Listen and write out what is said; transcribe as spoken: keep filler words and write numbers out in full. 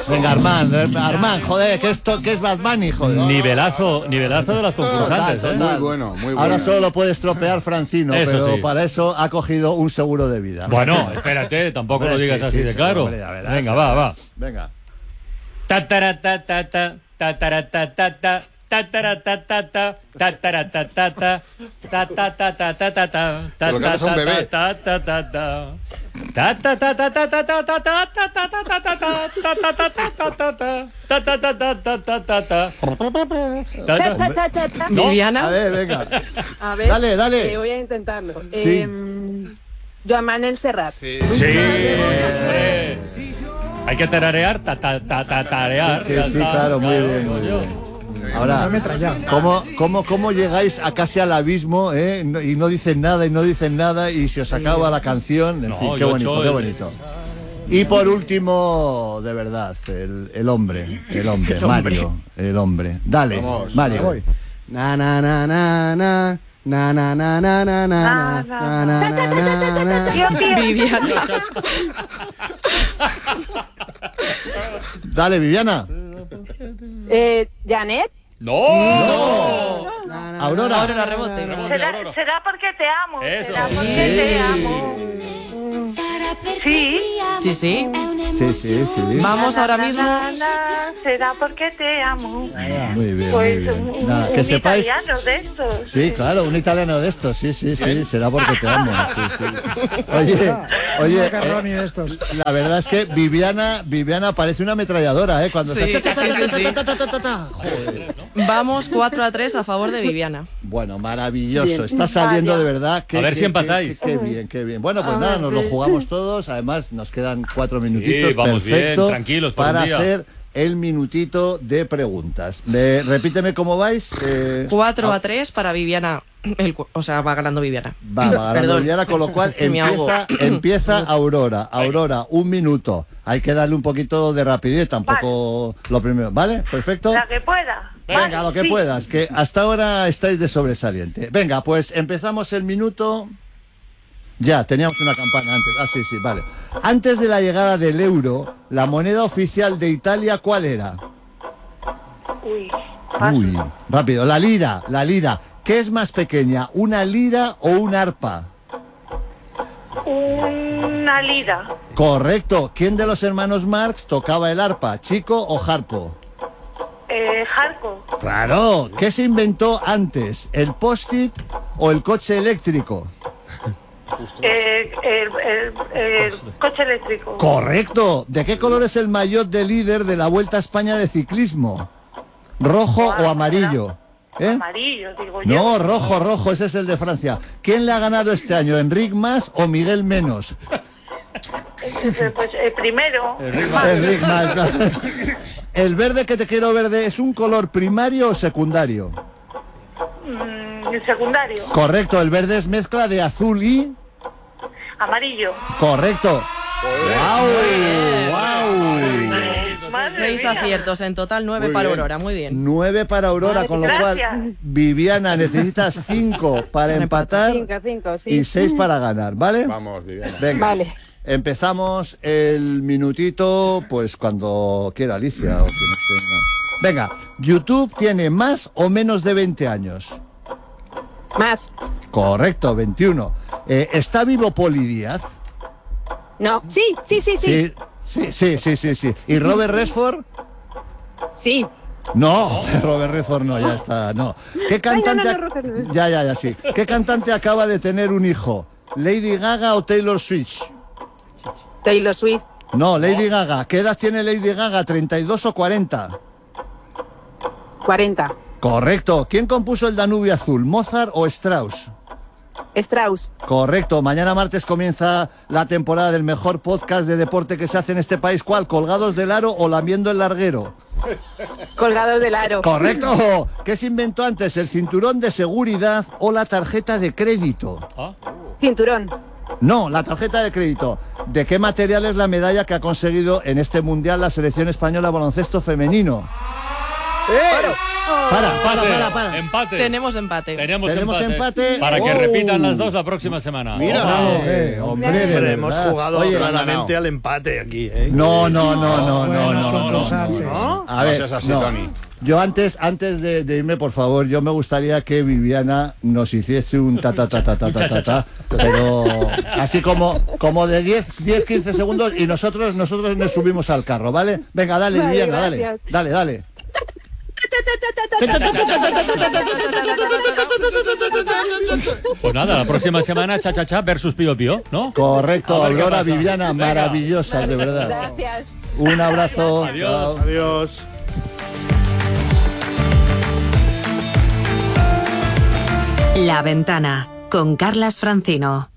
Venga, Armand, Armand, joder, que esto que es Bad Bunny, joder. Nivelazo, nivelazo de las concursantes, Total, ¿eh? total. Muy bueno, muy bueno. Ahora solo lo puede estropear Francino, Eso pero sí. para eso ha cogido un seguro de vida. Bueno, espérate, tampoco Hombre, lo digas sí, así sí, de sí, claro. hombre, ya verás, Venga, ya va, verás. va. Venga. Tataratatata, tataratatata, tataratatata, tataratatata, tatatatatata, Se lo cantas a un bebé. tatatatatata. Tatatatatatatatatatatatatatatatatata. No. Viviana. A ver, venga. A ver, Dale, dale. eh, voy a intentarlo. Sí. Eh, Joan Manuel Serrat. Sí. Sí, hombre. Hay que tararear, ta, ta, ta, ta, tarear. Sí, ya sí, está, claro, muy bien, muy coño. bien. Ahora, ¿cómo, cómo, ¿cómo llegáis a casi al abismo eh? No- y no dicen nada y no dicen nada y se os acaba la canción? En No, fin, qué yo bonito, ocho qué el- bonito. Y por último, de verdad, el, el hombre, el hombre, El hombre. Mario, el hombre. Dale, Vamos, Mario. voy. Na na na na na na na na na na na na na na na na. Tío, tío. Viviana. Dale, Viviana. Eh, Janet. ¡No! Na, na, Aurora. Aurora, rebote. Rebote, Será, Aurora. será porque te amo. Eso. Será porque Sí. te amo. Sí. Sí, sí. Sí, sí, sí. Vamos ahora mismo. Na, na, na, será porque te amo. Muy bien, muy Pues bien. un, Nada, un que sepáis. italiano de estos. Sí, claro, un italiano de estos, sí, sí, sí, será porque te amo. Sí, sí. Oye, oye, Macarroni eh, de estos. la verdad es que Viviana, Viviana parece una ametralladora, ¿eh? Cuando Sí, está... sí, sí, sí. ta, ta, ta, ta, ta. Joder. Vamos cuatro a tres a favor de Viviana. Bueno, maravilloso. Bien. Está saliendo Vaya. de verdad. Que, A ver que- si empatáis. que- que- Qué bien, qué bien. Bueno, pues A nada, ver, nos lo sí. jugamos todos. Además, nos quedan cuatro minutitos. Sí, vamos bien, perfecto tranquilos por para un día. hacer el minutito de preguntas. Le- repíteme cómo vais. Eh, cuatro a tres para Viviana. El cu- o sea, va ganando Viviana. Va, va ganando Perdón. Viviana, con lo cual Que me ahogo. empieza, empieza Aurora. Aurora, un minuto. Hay que darle un poquito de rapidez, tampoco lo primero. ¿Vale? Perfecto. La que pueda. Venga, Vale, lo que sí. puedas, que hasta ahora estáis de sobresaliente. Venga, pues empezamos el minuto. Ya, teníamos una campana antes. Ah, sí, sí, vale. Antes de la llegada del euro, la moneda oficial de Italia, ¿cuál era? Uy. Uy, rápido. La lira, la lira. ¿Qué es más pequeña, una lira o un arpa? Una lira. Correcto. ¿Quién de los hermanos Marx tocaba el arpa, Chico o Harpo? Eh, Jarco. Claro. ¿Qué se inventó antes, el post-it o el coche eléctrico? Eh, el, el, el coche eléctrico. Correcto. ¿De qué color es el maillot de líder de la Vuelta a España de ciclismo? ¿Rojo o amarillo? ¿Eh? Amarillo, digo yo. No, rojo, rojo, ese es el de Francia. ¿Quién le ha ganado este año, Enric Mas o Miguel Menos? Eh, Pues el primero. Enric Mas. claro. ¿El verde que te quiero verde es un color primario o secundario? Mm, el secundario. Correcto, el verde es mezcla de azul y... Amarillo. Correcto. ¡Guau! ¡Guau! Madre Seis mía. aciertos, en total nueve Muy para bien. Aurora, muy bien. Nueve para Aurora, con lo Gracias. cual, Viviana, necesitas cinco para empatar Cinco, cinco, sí. y seis para ganar, ¿vale? Vamos, Viviana. Venga. Vale. Empezamos el minutito, pues cuando quiera Alicia o quien esté. No. Venga, ¿YouTube tiene más o menos de veinte años? Más. Correcto, veintiuno. Eh, ¿Está vivo Poli Díaz? No. Sí, sí, sí, sí. Sí, sí, sí, sí, sí, sí. ¿Y Robert Redford? Sí. No, Robert Redford no, ya está, no. ¿Qué cantante? no, no, Robert Redford. Ya, ya, ya, sí. ¿Qué cantante acaba de tener un hijo? ¿Lady Gaga o Taylor Swift? Taylor Swift. No, Lady Gaga. ¿Qué edad tiene Lady Gaga? ¿treinta y dos o cuarenta? cuarenta. Correcto. ¿Quién compuso el Danubio Azul? ¿Mozart o Strauss? Strauss. Correcto. Mañana martes comienza la temporada del mejor podcast de deporte que se hace en este país. ¿Cuál? ¿Colgados del aro o lamiendo el larguero? Colgados del aro. Correcto. ¿Qué se inventó antes? ¿El cinturón de seguridad o la tarjeta de crédito? Ah, Cinturón. No, la tarjeta de crédito. ¿De qué material es la medalla que ha conseguido en este mundial la selección española de baloncesto femenino? Para, para, para, para. Empate. Tenemos empate. Tenemos, Tenemos empate. empate. Para que Oh. repitan las dos la próxima semana. Mira. Hombre, hombre, de Hombre, hemos verdad. jugado Oye, claramente al empate aquí, ¿eh? No, no, no, no, no, Buenos no, no, no, concursantes. no. A No ver, seas así, no. Tony. Yo antes, antes de, de irme, por favor, yo me gustaría que Viviana nos hiciese un ta ta ta ta ta ta ta, ta, pero así como, como de diez, quince segundos y nosotros, nosotros nos subimos al carro, ¿vale? Venga, dale, Vale, Viviana, dale, gracias. dale, dale. Pues nada, la próxima semana cha cha cha versus Pío Pío, ¿no? Correcto, A ver qué Aurora, pasa. Viviana, Venga. maravillosas, de verdad. Gracias. Un abrazo. Adiós. Chao. Adiós. La Ventana con Carlas Francino.